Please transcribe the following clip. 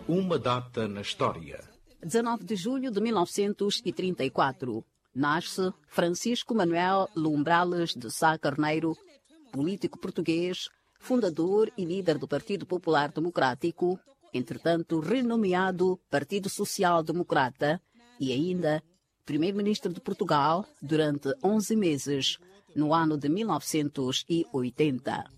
Uma data na história. 19 de julho de 1934. Nasce Francisco Manuel Lumbrales de Sá Carneiro, político português, fundador e líder do Partido Popular Democrático, entretanto renomeado Partido Social Democrata, e ainda primeiro-ministro de Portugal durante 11 meses, no ano de 1980.